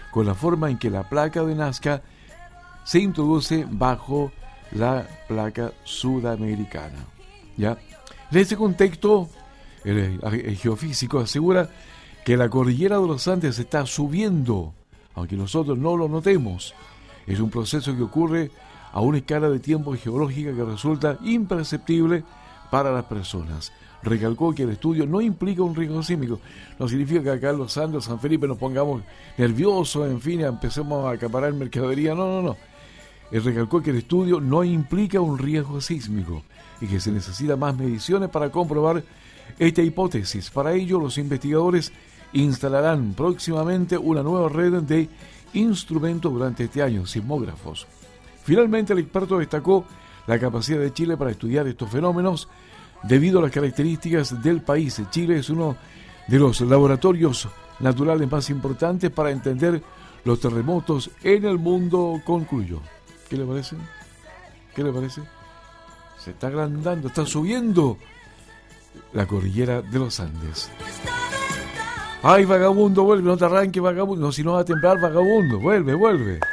con la forma en que la placa de Nazca se introduce bajo la placa sudamericana. ¿Ya? En este contexto, el geofísico asegura que la cordillera de los Andes está subiendo, aunque nosotros no lo notemos. Es un proceso que ocurre a una escala de tiempo geológica que resulta imperceptible para las personas. Recalcó que el estudio no implica un riesgo sísmico. No significa que acá en los Andes, San Felipe, nos pongamos nerviosos, en fin, empecemos a acaparar mercadería. No. Él recalcó que el estudio no implica un riesgo sísmico y que se necesitan más mediciones para comprobar esta hipótesis. Para ello, los investigadores instalarán próximamente una nueva red de instrumentos durante este año, sismógrafos. Finalmente, el experto destacó la capacidad de Chile para estudiar estos fenómenos debido a las características del país. Chile es uno de los laboratorios naturales más importantes para entender los terremotos en el mundo, concluyó. ¿Qué le parece? ¿Qué le parece? Se está agrandando, está subiendo la cordillera de los Andes. ¡Ay, vagabundo, vuelve! No te arranques, vagabundo. No, si no va a temblar, vagabundo. Vuelve.